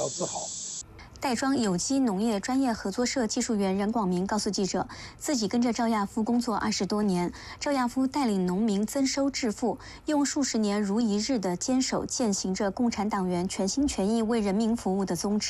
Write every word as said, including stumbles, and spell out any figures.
要自豪。 袋庄有机农业专业合作社技术员任广明告诉记者，自己跟着赵亚夫工作二十多年，赵亚夫带领农民增收致富，用数十年如一日的坚守践行着共产党员全心全意为人民服务的宗旨。